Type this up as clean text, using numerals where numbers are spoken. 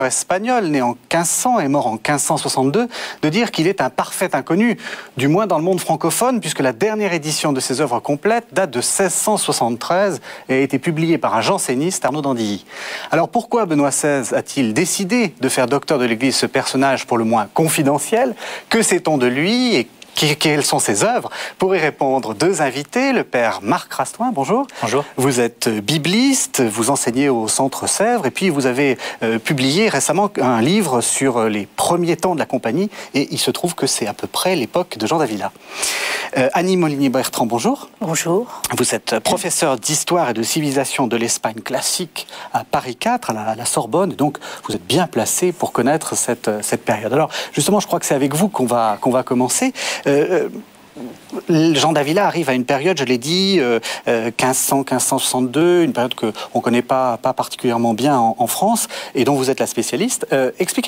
espagnol, né en 1500 et mort en 1562, de dire qu'il est un parfait inconnu, du moins dans le monde francophone, puisque la dernière édition de ses œuvres complètes date de 1673 et a été publiée par un janséniste, Arnaud d'Andilly. Alors pourquoi Benoît XVI a-t-il décidé de faire docteur de l'Église ce personnage pour le moins confidentiel? Que sait-on de lui et quelles sont ses œuvres? Pour y répondre, deux invités, le père Marc Rastoin, bonjour. Bonjour. Vous êtes bibliste, vous enseignez au Centre Sèvres et puis vous avez publié récemment un livre sur les premiers temps de la compagnie et il se trouve que c'est à peu près l'époque de Jean d'Avila. Annie Molinier-Bertrand, bonjour. Bonjour. Vous êtes professeur d'histoire et de civilisation de l'Espagne classique à Paris 4, à la Sorbonne, donc vous êtes bien placé pour connaître cette période. Alors justement, je crois que c'est avec vous qu'on va commencer. Jean d'Avila arrive à une période, je l'ai dit, 1500-1562, une période qu'on ne connaît pas particulièrement bien en France et dont vous êtes la spécialiste. Expliquez